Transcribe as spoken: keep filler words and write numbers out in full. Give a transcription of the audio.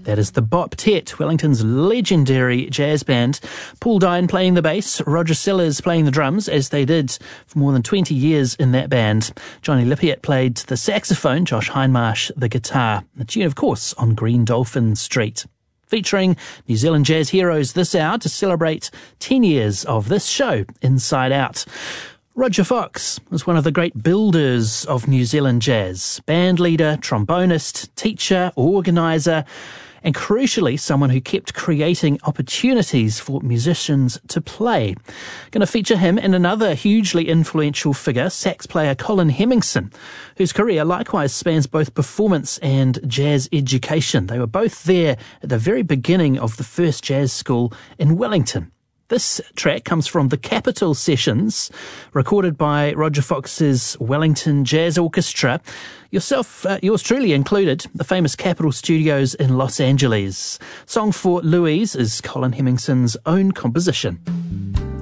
That is the Bop-Tet, Wellington's legendary jazz band. Paul Dine playing the bass, Roger Sellers playing the drums, as they did for more than twenty years in that band. Johnny Lippiatt played the saxophone, Josh Hindmarsh the guitar. The tune, of course, on Green Dolphin Street. Featuring New Zealand jazz heroes this hour to celebrate ten years of this show, Inside Out. Roger Fox was one of the great builders of New Zealand jazz. Band leader, trombonist, teacher, organiser, and crucially, someone who kept creating opportunities for musicians to play. Going to feature him and another hugely influential figure, sax player Colin Hemmingson, whose career likewise spans both performance and jazz education. They were both there at the very beginning of the first jazz school in Wellington. This track comes from the Capitol Sessions, recorded by Roger Fox's Wellington Jazz Orchestra. Yourself, uh, yours truly included, the famous Capitol Studios in Los Angeles. Song for Louise is Colin Hemmingson's own composition.